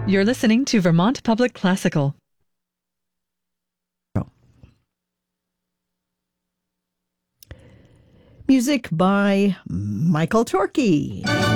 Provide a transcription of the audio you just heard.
You're listening to Vermont Public Classical. Music by Michael Torkey.